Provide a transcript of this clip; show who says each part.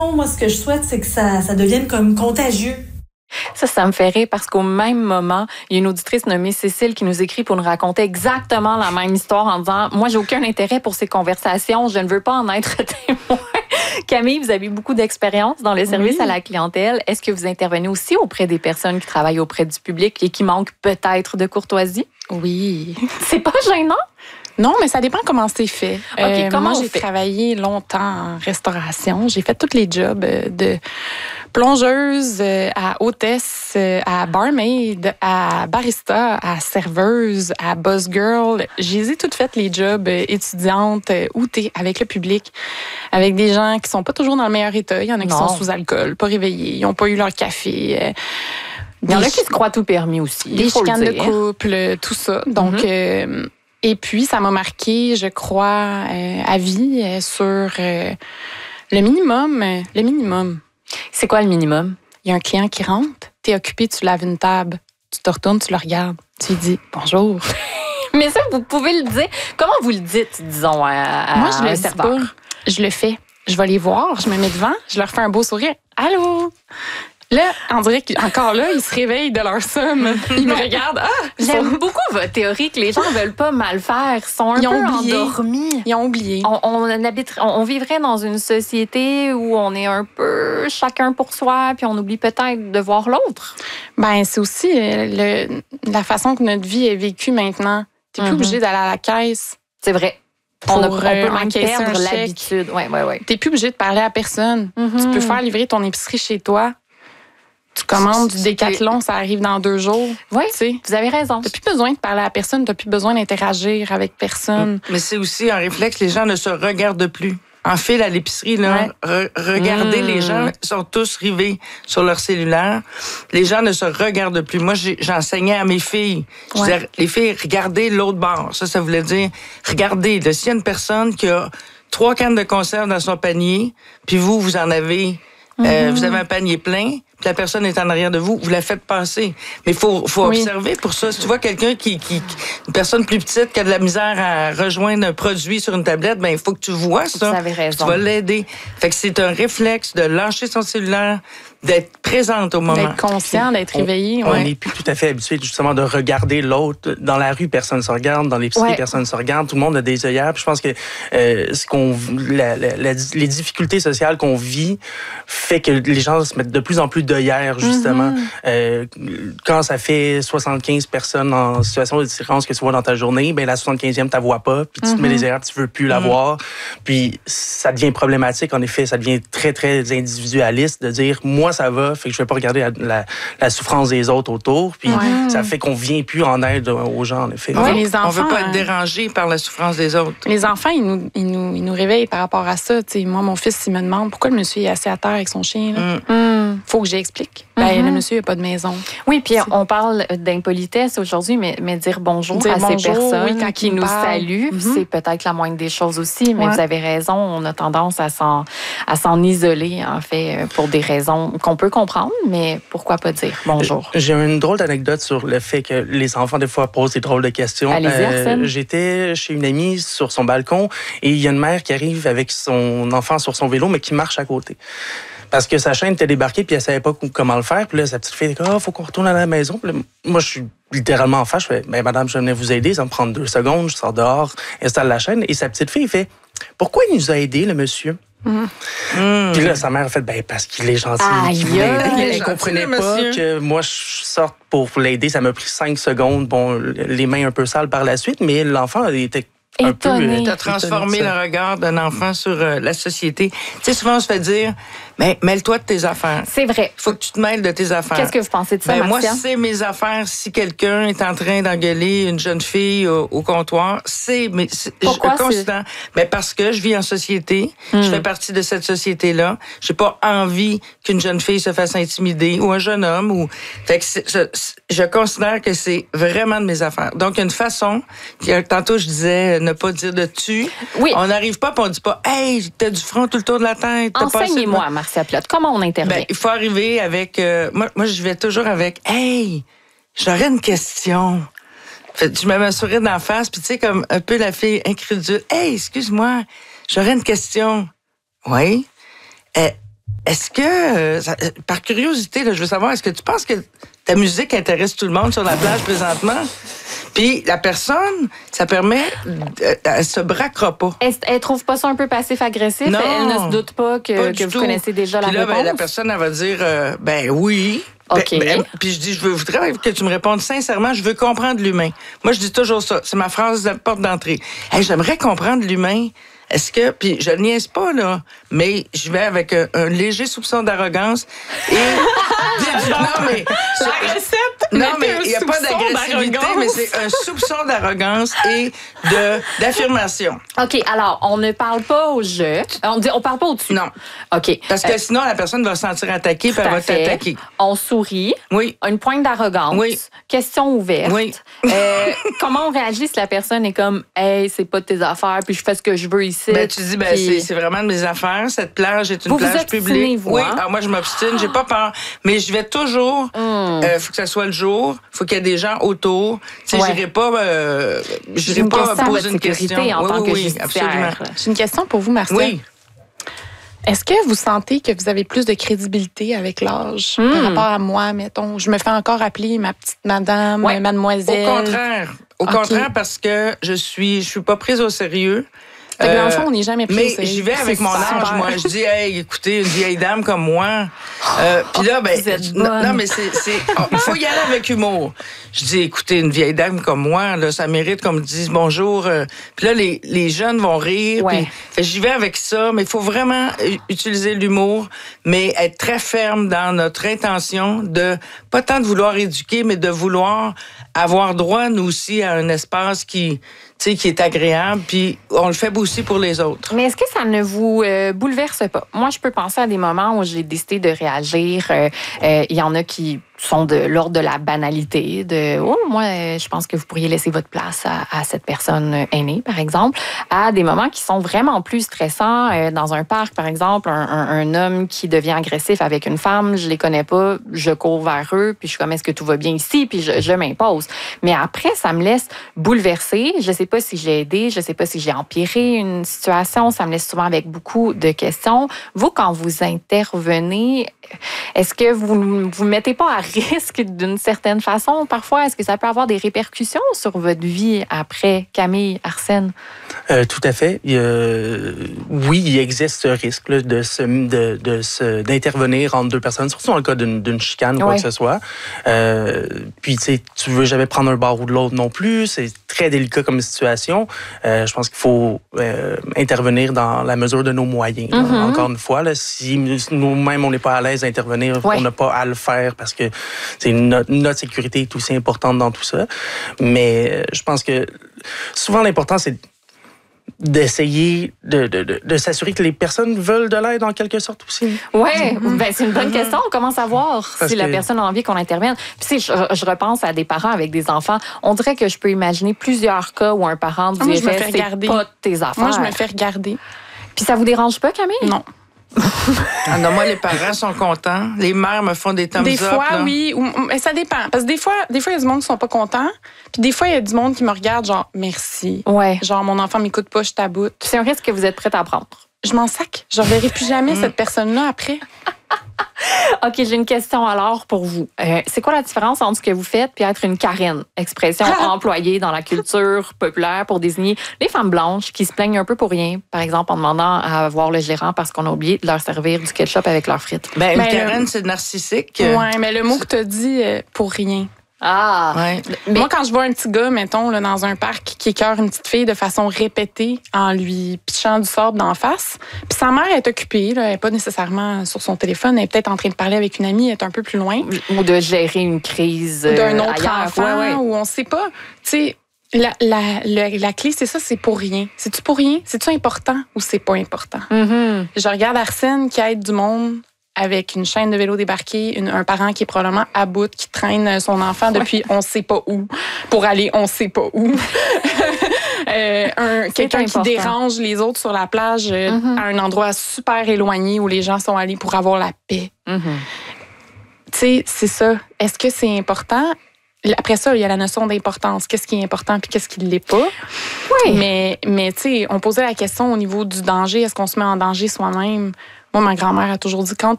Speaker 1: Moi, ce que je souhaite, c'est que ça devienne comme contagieux.
Speaker 2: Ça me fait rire parce qu'au même moment, il y a une auditrice nommée Cécile qui nous écrit pour nous raconter exactement la même histoire en disant « Moi, j'ai aucun intérêt pour ces conversations, je ne veux pas en être témoin. » Camille, vous avez beaucoup d'expérience dans le service à la clientèle. Est-ce que vous intervenez aussi auprès des personnes qui travaillent auprès du public et qui manquent peut-être de courtoisie?
Speaker 3: Oui.
Speaker 2: C'est pas gênant?
Speaker 3: Non, mais ça dépend comment c'est fait.
Speaker 2: Comment
Speaker 3: moi, j'ai travaillé longtemps en restauration. J'ai fait tous les jobs de plongeuse à hôtesse, à barmaid, à barista, à serveuse, à boss girl. J'ai toutes fait les jobs étudiantes où t'es avec le public, avec des gens qui sont pas toujours dans le meilleur état. Il y en a qui sont sous alcool, pas réveillés, ils ont pas eu leur café.
Speaker 2: Il y en a qui se croient tout permis aussi.
Speaker 3: Des chicanes de couple, tout ça. Donc, et puis, ça m'a marqué, je crois, à vie sur le minimum. Le minimum.
Speaker 2: C'est quoi le minimum?
Speaker 3: Il y a un client qui rentre, t'es occupé, tu laves une table, tu te retournes, tu le regardes, tu lui dis « Bonjour ».
Speaker 2: Mais ça, vous pouvez le dire. Comment vous le dites, disons, à
Speaker 3: Moi, je le
Speaker 2: un
Speaker 3: dis
Speaker 2: serveur?
Speaker 3: pas. Je le fais. Je vais les voir, je me mets devant, je leur fais un beau sourire. « Allô? » Là, on dirait qu'encore là, ils se réveillent de leur somme. Ils me regardent. Ah!
Speaker 2: J'aime beaucoup votre théorie que les gens veulent pas mal faire. Ils sont un peu endormis.
Speaker 3: Ils ont oublié.
Speaker 2: On vivrait dans une société où on est un peu chacun pour soi, puis on oublie peut-être de voir l'autre.
Speaker 3: Ben, c'est aussi la façon que notre vie est vécue maintenant. T'es plus obligé d'aller à la caisse.
Speaker 2: C'est vrai. On peut même
Speaker 3: encaisser
Speaker 2: perdre
Speaker 3: un chèque.
Speaker 2: l'habitude. Ouais.
Speaker 3: T'es plus obligé de parler à personne. Tu peux faire livrer ton épicerie chez toi. Tu commandes du Décathlon, ça arrive dans 2 jours.
Speaker 2: Oui, vous avez raison.
Speaker 3: T'as plus besoin de parler à personne, t'as plus besoin d'interagir avec personne.
Speaker 4: Mais c'est aussi un réflexe, les gens ne se regardent plus. En file à l'épicerie, là, regardez, les gens sont tous rivés sur leur cellulaire. Les gens ne se regardent plus. Moi, j'enseignais à mes filles. Je disais, les filles, regardez l'autre bord. Ça voulait dire, regardez, là, s'il y a une personne qui a 3 cannes de conserve dans son panier, puis vous en avez... vous avez un panier plein, puis la personne est en arrière de vous, vous la faites passer. Mais il faut observer pour ça. Si tu vois quelqu'un une personne plus petite qui a de la misère à rejoindre un produit sur une tablette, ben il faut que tu vois ça.
Speaker 2: Vous avez raison.
Speaker 4: Tu vas l'aider. Fait que c'est un réflexe de lâcher son cellulaire, d'être présente au moment.
Speaker 3: D'être conscient, d'être réveillé.
Speaker 5: On n'est plus tout à fait habitué justement de regarder l'autre. Dans la rue, personne ne se regarde. Dans l'épicerie, personne ne se regarde. Tout le monde a des œillères. Puis je pense que les difficultés sociales qu'on vit fait que les gens se mettent de plus en plus d'œillères, justement. Quand ça fait 75 personnes en situation de différence que tu vois dans ta journée, ben la 75e, tu la vois pas. Puis tu te mets les œillères, tu veux plus la voir. Puis ça devient problématique, en effet. Ça devient très, très individualiste de dire, moi, ça va, fait que je vais pas regarder la souffrance des autres autour. Puis ça fait qu'on vient plus en aide aux gens, en effet.
Speaker 3: Ouais, les enfants,
Speaker 4: on veut pas être dérangé par la souffrance des autres.
Speaker 3: Les enfants, ils nous réveillent par rapport à ça. T'sais, moi, mon fils, il me demande pourquoi le monsieur est assis à terre avec son chien. Faut que j'explique. Ben, le monsieur n'a pas de maison.
Speaker 2: Oui, puis on parle d'impolitesse aujourd'hui, mais dire bonjour à ces personnes quand ils nous saluent, c'est peut-être la moindre des choses aussi, mais vous avez raison, on a tendance à s'en isoler, en fait, pour des raisons qu'on peut comprendre, mais pourquoi pas dire bonjour?
Speaker 5: J'ai une drôle d'anecdote sur le fait que les enfants, des fois, posent des drôles de questions.
Speaker 2: Allez-y, Arsène.
Speaker 5: J'étais chez une amie sur son balcon et il y a une mère qui arrive avec son enfant sur son vélo, mais qui marche à côté. Parce que sa chaîne était débarquée, puis elle savait pas comment le faire. Puis là, sa petite fille dit « faut qu'on retourne à la maison. » Puis là, moi, je suis littéralement en face. Je fais « madame, je venais vous aider. Ça me prend 2 secondes. » Je sors dehors, installe la chaîne. Et sa petite fille fait « Pourquoi il nous a aidés, le monsieur? » Puis là, sa mère a fait parce qu'il est gentil.
Speaker 2: Aïe,
Speaker 5: elle ne comprenait pas que moi, je sorte pour l'aider. Ça m'a pris 5 secondes. Bon, les mains un peu sales par la suite, mais l'enfant était
Speaker 2: étonné.
Speaker 4: Tu as transformé le regard d'un enfant sur la société. Tu sais, souvent, on se fait dire, mais mêle-toi de tes affaires.
Speaker 2: C'est vrai.
Speaker 4: Il faut que tu te mêles de tes affaires.
Speaker 2: Qu'est-ce que vous pensez de ça,
Speaker 4: Moi,
Speaker 2: Marcia?
Speaker 4: c'est mes affaires. Si quelqu'un est en train d'engueuler une jeune fille au comptoir,
Speaker 2: Pourquoi
Speaker 4: constant. Ben parce que je vis en société. Je fais partie de cette société-là. J'ai pas envie qu'une jeune fille se fasse intimider ou un jeune homme. Fait que je considère que c'est vraiment de mes affaires. Donc, une façon, tantôt je disais ne pas dire de tu.
Speaker 2: Oui.
Speaker 4: On n'arrive pas et on dit pas « Hey, t'as du front tout le tour de la tête. »
Speaker 2: Enseignez-moi, Marcia Plot, comment on intervient?
Speaker 4: Ben, il faut arriver avec... moi, je vais toujours avec « Hey, j'aurais une question. » Je me mets un sourire d'en face, puis tu sais, comme un peu la fille incrédule. « Hey, excuse-moi, j'aurais une question. » « Oui. est-ce que, par curiosité, là, je veux savoir, est-ce que tu penses que ta musique intéresse tout le monde sur la plage présentement? Puis la personne, ça permet, elle se braquera pas.
Speaker 2: Elle trouve pas ça un peu passif-agressif?
Speaker 4: Non.
Speaker 2: Elle ne se doute pas que vous connaissez déjà la
Speaker 4: Puis là,
Speaker 2: réponse?
Speaker 4: la personne, elle va dire, oui.
Speaker 2: OK.
Speaker 4: Puis je dis, je voudrais que tu me répondes sincèrement, je veux comprendre l'humain. Moi, je dis toujours ça. C'est ma phrase de porte d'entrée. Hey, j'aimerais comprendre l'humain. Est-ce que, puis je ne niaise pas, là, mais je vais avec un léger soupçon d'arrogance et... non, mais...
Speaker 3: La recette,
Speaker 4: non, mais il n'y a pas d'agressivité, mais c'est un soupçon d'arrogance et d'affirmation.
Speaker 2: OK, alors, on ne parle pas au jeu. On parle pas au-dessus.
Speaker 4: Non.
Speaker 2: OK.
Speaker 4: Parce que sinon, la personne va se sentir attaquée, puis elle va t'attaquer.
Speaker 2: On sourit.
Speaker 4: Oui.
Speaker 2: Une pointe d'arrogance.
Speaker 4: Oui.
Speaker 2: Question ouverte.
Speaker 4: Oui.
Speaker 2: Comment on réagit si la personne est comme, hey, c'est pas de tes affaires, puis je fais ce que je veux ici?
Speaker 4: Ben, tu dis,
Speaker 2: puis...
Speaker 4: c'est vraiment de mes affaires. Cette plage est une
Speaker 2: vous
Speaker 4: plage publique.
Speaker 2: Vous,
Speaker 4: oui,
Speaker 2: hein?
Speaker 4: alors moi, je m'obstine, j'ai pas peur. Mais je vais toujours, faut que ça soit le jour, faut qu'il y ait des gens autour. Tu sais, j'irai pas poser une question.
Speaker 2: En tant que
Speaker 4: oui, absolument.
Speaker 3: J'ai une question pour vous, Marcel.
Speaker 4: Oui.
Speaker 3: Est-ce que vous sentez que vous avez plus de crédibilité avec l'âge par rapport à moi, mettons? Je me fais encore appeler ma petite madame, mademoiselle.
Speaker 4: Au contraire, parce que je suis pas prise au sérieux.
Speaker 3: Dans le fond, on n'est jamais pris au sérieux.
Speaker 4: Mais j'y vais avec mon âge, moi. Je dis, hey, écoutez, une vieille dame comme moi. Puis là, non, mais il faut y aller avec humour. Je dis, écoutez, une vieille dame comme moi, là, ça mérite qu'on me dise bonjour. Puis là, les jeunes vont rire.
Speaker 2: Ouais.
Speaker 4: Puis j'y vais avec ça, mais il faut vraiment utiliser l'humour, mais être très ferme dans notre intention de, pas tant de vouloir éduquer, mais de vouloir avoir droit, nous aussi, à un espace qui est agréable, puis on le fait aussi pour les autres.
Speaker 2: Mais est-ce que ça ne vous bouleverse pas? Moi, je peux penser à des moments où j'ai décidé de réagir. Il y en a qui sont de l'ordre de la banalité, moi, je pense que vous pourriez laisser votre place à cette personne aînée, par exemple, à des moments qui sont vraiment plus stressants. Dans un parc, par exemple, un homme qui devient agressif avec une femme, je les connais pas, je cours vers eux, puis je suis comme, est-ce que tout va bien ici? Puis je m'impose. Mais après, ça me laisse bouleverser. Je sais pas si j'ai aidé, je sais pas si j'ai empiré une situation. Ça me laisse souvent avec beaucoup de questions. Vous, quand vous intervenez, est-ce que vous mettez pas à risque d'une certaine façon parfois? Est-ce que ça peut avoir des répercussions sur votre vie après, Camille, Arsène?
Speaker 5: Tout à fait. Oui, il existe ce risque là, d'intervenir entre deux personnes, surtout dans le cas d'une chicane ou quoi que ce soit. Puis, tu sais, tu veux jamais prendre un bord ou de l'autre non plus. C'est très délicat comme situation. Je pense qu'il faut intervenir dans la mesure de nos moyens. Mm-hmm. Encore une fois, là, si nous-mêmes, on n'est pas à l'aise d'intervenir, on n'a pas à le faire parce que notre sécurité est aussi importante dans tout ça. Mais je pense que souvent, l'important, c'est d'essayer de s'assurer que les personnes veulent de l'aide en quelque sorte aussi.
Speaker 2: Oui, c'est une bonne question. On commence à voir si la personne a envie qu'on intervienne. Puis je repense à des parents avec des enfants. On dirait que je peux imaginer plusieurs cas où un parent dirait c'est pas tes affaires.
Speaker 3: Moi, je me fais regarder.
Speaker 2: Puis ça vous dérange pas, Camille?
Speaker 3: Non.
Speaker 4: Non, moi, les parents sont contents. Les mères me font des thumbs up.
Speaker 3: Des fois,
Speaker 4: là.
Speaker 3: oui. Mais ça dépend. Parce que des fois, il y a du monde qui sont pas contents. Puis des fois, il y a du monde qui me regarde genre, merci.
Speaker 2: Ouais.
Speaker 3: Genre, mon enfant m'écoute pas, je taboute.
Speaker 2: C'est un risque que vous êtes prête à prendre.
Speaker 3: Je m'en sac. Je ne reverrai plus jamais cette personne-là après.
Speaker 2: OK, j'ai une question alors pour vous. C'est quoi la différence entre ce que vous faites et être une Karen, expression employée dans la culture populaire pour désigner les femmes blanches qui se plaignent un peu pour rien, par exemple en demandant à voir le gérant parce qu'on a oublié de leur servir du ketchup avec leurs frites?
Speaker 4: Une Karen, c'est narcissique.
Speaker 3: Oui, mais le mot que tu as dit, pour rien.
Speaker 2: Ah!
Speaker 4: Ouais.
Speaker 3: Mais moi, quand je vois un petit gars, mettons, là, dans un parc, qui écœure une petite fille de façon répétée en lui pitchant du sable d'en face, puis sa mère est occupée, là, elle n'est pas nécessairement sur son téléphone, elle est peut-être en train de parler avec une amie, elle est un peu plus loin.
Speaker 2: Ou de gérer une crise
Speaker 3: d'un autre
Speaker 2: ailleurs.
Speaker 3: enfant, ou on ne sait pas. Tu sais, la clé, c'est ça, c'est pour rien. C'est-tu pour rien? C'est-tu important ou c'est pas important?
Speaker 2: Mm-hmm.
Speaker 3: Je regarde Arsène qui aide du monde avec une chaîne de vélo débarquée, un parent qui est probablement à bout, qui traîne son enfant depuis on sait pas où, pour aller on sait pas où. Quelqu'un qui dérange les autres sur la plage à un endroit super éloigné où les gens sont allés pour avoir la paix.
Speaker 2: Mm-hmm.
Speaker 3: Tu sais, c'est ça. Est-ce que c'est important? Après ça, il y a la notion d'importance. Qu'est-ce qui est important puis qu'est-ce qui ne l'est pas?
Speaker 2: Oui.
Speaker 3: Mais tu sais, on posait la question au niveau du danger. Est-ce qu'on se met en danger soi-même? Moi, ma grand-mère a toujours dit, quand